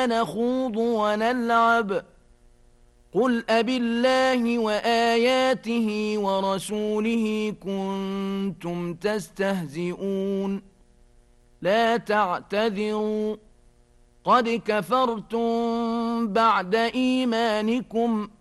نخوض ونلعب قل أبالله وآياته ورسوله كنتم تستهزئون لا تعتذروا قد كفرتم بعد إيمانكم